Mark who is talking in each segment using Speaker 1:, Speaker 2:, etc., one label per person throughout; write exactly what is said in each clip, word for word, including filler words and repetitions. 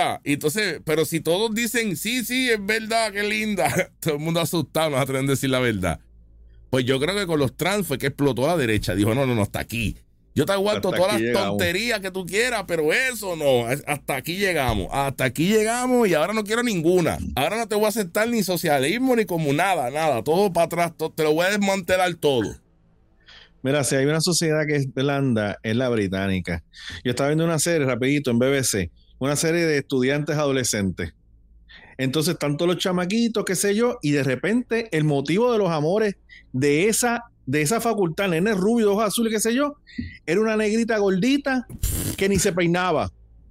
Speaker 1: verdad. Y entonces, pero si todos dicen, sí, sí, es verdad, qué linda, todo el mundo asustado, no se atreven a decir la verdad. Pues yo creo que con los trans fue que explotó a la derecha. Dijo, no, no, no, hasta aquí. Yo te aguanto hasta todas las llegamos. tonterías que tú quieras, pero eso no, hasta aquí llegamos. Hasta aquí llegamos y ahora no quiero ninguna. Ahora no te voy a aceptar ni socialismo ni como nada, nada. Todo para atrás, todo, te lo voy a desmantelar todo.
Speaker 2: Mira, si hay una sociedad que es blanda, es la británica. Yo estaba viendo una serie rapidito en B B C, una serie de estudiantes adolescentes. Entonces, tanto los chamaquitos, qué sé yo, y de repente el motivo de los amores de esa, de esa facultad, nene rubio, ojos azules, qué sé yo, era una negrita gordita que ni se peinaba.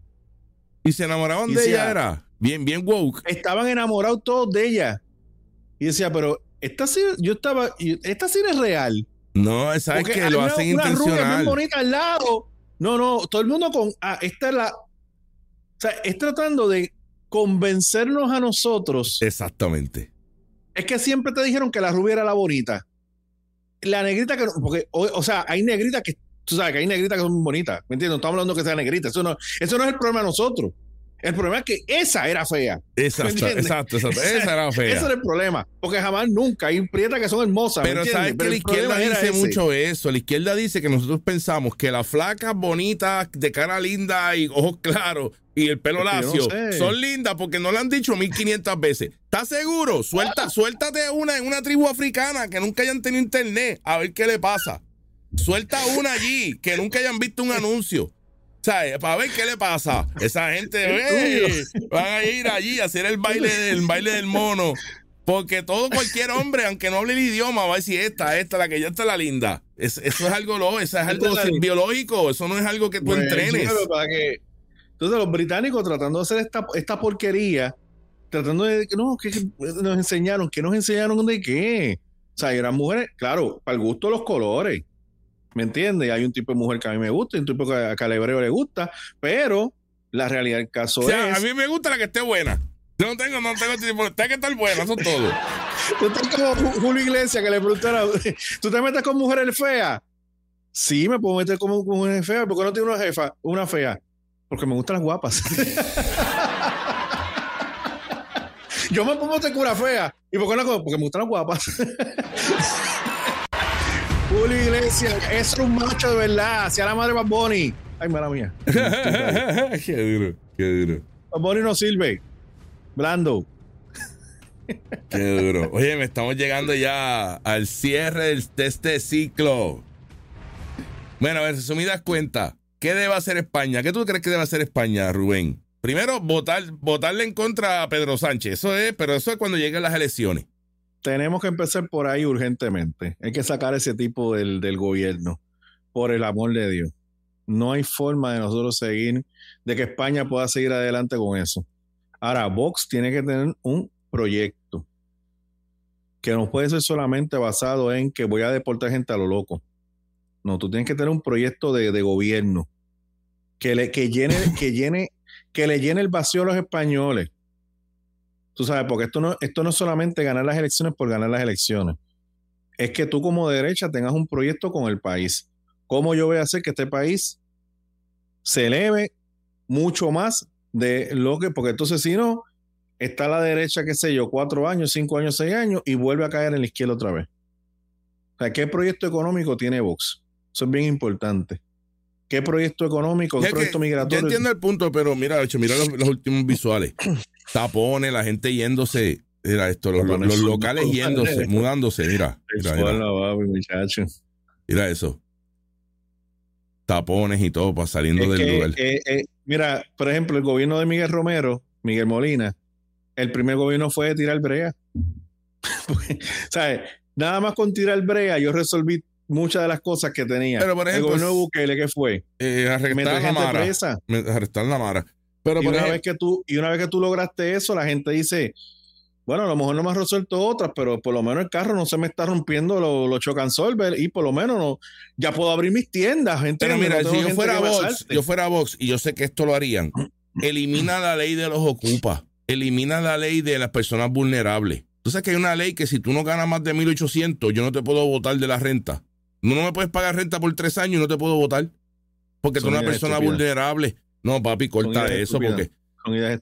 Speaker 1: ¿Y se enamoraban y de decía, ella? Era bien, bien woke.
Speaker 2: Estaban enamorados todos de ella. Y decía, pero esta sí, yo estaba, esta sí es real.
Speaker 1: No, esa es que lo
Speaker 2: una,
Speaker 1: hacen
Speaker 2: una
Speaker 1: intencional.
Speaker 2: Rubia bien bonita al lado. No, no, todo el mundo con, ah, esta es la, o sea, es tratando de convencernos a nosotros.
Speaker 1: Exactamente.
Speaker 2: Es que siempre te dijeron que la rubia era la bonita. La negrita que, porque, o, o sea, hay negritas que, tú sabes que hay negritas que son bonitas, ¿me entiendes? No estamos hablando que sea negrita, eso no, eso no es el problema de nosotros. El problema es que esa era fea.
Speaker 1: Exacto, exacto, exacto. Esa, esa era fea.
Speaker 2: Ese era el problema. Porque jamás nunca hay prietas que son hermosas.
Speaker 1: Pero sabes que la izquierda dice mucho eso. La izquierda dice que nosotros pensamos que las flacas bonitas, de cara linda y ojos claros y el pelo lacio no son lindas porque no lo han dicho mil quinientas veces. ¿Estás seguro? Suelta, suéltate una en una tribu africana que nunca hayan tenido internet. A ver qué le pasa. Suelta una allí que nunca hayan visto un anuncio. ¿Sabes? Para ver qué le pasa. Esa gente eh, van a ir allí a hacer el baile, el baile del mono. Porque todo cualquier hombre, aunque no hable el idioma, va a decir esta, esta, la que ya está la linda. Es, eso es algo lo, eso es algo biológico. Eso no es algo que tú pues, entrenes.
Speaker 2: Claro, para que, entonces los británicos tratando de hacer esta, esta porquería, tratando de no, que, que nos enseñaron, que nos enseñaron de qué. O sea, eran mujeres, claro, para el gusto de los colores. ¿Me entiendes? Hay un tipo de mujer que a mí me gusta y un tipo que a Calebreo le gusta, pero la realidad del caso o sea,
Speaker 1: es... a mí me gusta la que esté buena. Yo no tengo, no tengo tipo, tiene que estar buena, eso es todo.
Speaker 2: Tú estás como Julio Iglesias que le preguntara, ¿tú te metes con mujeres feas? Sí, me puedo meter con mujeres feas. ¿Por qué no tengo una jefa, una fea? Porque me gustan las guapas. Yo me puedo meter con una fea. ¿Y por qué no? Porque me gustan las guapas. Julio Iglesias, es un macho de verdad, hacia la madre Bad Bunny. Ay, mala mía.
Speaker 1: Qué duro, qué duro.
Speaker 2: Bad Bunny no sirve. Blando.
Speaker 1: Qué duro. Oye, me estamos llegando ya al cierre de este ciclo. Bueno, a ver, resumidas cuentas, ¿qué debe hacer España? ¿Qué tú crees que debe hacer España, Rubén? Primero, votar, votarle en contra a Pedro Sánchez. Eso es, pero eso es cuando lleguen las elecciones.
Speaker 2: Tenemos que empezar por ahí urgentemente. Hay que sacar ese tipo del, del gobierno, por el amor de Dios. No hay forma de nosotros seguir, de que España pueda seguir adelante con eso. Ahora, Vox tiene que tener un proyecto que no puede ser solamente basado en que voy a deportar gente a lo loco. No, tú tienes que tener un proyecto de, de gobierno que le, que llene, que llene, que le llene el vacío a los españoles. Tú sabes, porque esto no, esto no es solamente ganar las elecciones por ganar las elecciones. Es que tú como derecha tengas un proyecto con el país. ¿Cómo yo voy a hacer que este país se eleve mucho más de lo que... Porque entonces si no, está la derecha, qué sé yo, cuatro años, cinco años, seis años y vuelve a caer en la izquierda otra vez. O sea, ¿qué proyecto económico tiene Vox? Eso es bien importante. ¿Qué proyecto económico? ¿Qué proyecto migratorio?
Speaker 1: Yo entiendo el punto, pero mira, hecho, mira los, los últimos visuales. Tapones, la gente yéndose. Mira esto, los, los, los locales yéndose, mudándose. Mira, mira, mira.
Speaker 2: Baby, muchacho.
Speaker 1: Mira eso. Tapones y todo para saliendo
Speaker 2: es
Speaker 1: del
Speaker 2: que,
Speaker 1: lugar.
Speaker 2: Eh, eh, mira, por ejemplo, el gobierno de Miguel Romero, Miguel Molina, el primer gobierno fue de tirar brea. ¿Sabes? Nada más con tirar brea yo resolví muchas de las cosas que tenía.
Speaker 1: Pero por ejemplo,
Speaker 2: el gobierno de Bukele, ¿qué fue?
Speaker 1: Eh, arrestar la Mara. Presa. Arrestar la Mara. Pero
Speaker 2: y,
Speaker 1: por
Speaker 2: una
Speaker 1: ejemplo,
Speaker 2: vez que tú, y una vez que tú lograste eso, la gente dice, bueno, a lo mejor no me has resuelto otras, pero por lo menos el carro no se me está rompiendo los lo chocansolver y por lo menos no, ya puedo abrir mis tiendas. Gente,
Speaker 1: pero mira,
Speaker 2: no
Speaker 1: si yo fuera Vox, yo fuera Vox y yo sé que esto lo harían, elimina la ley de los ocupas, elimina la ley de las personas vulnerables. Tú sabes que hay una ley que si tú no ganas más de mil ochocientos, yo no te puedo votar de la renta. No, no me puedes pagar renta por tres años y no te puedo votar porque tú eres una persona vulnerable. No, papi, corta eso porque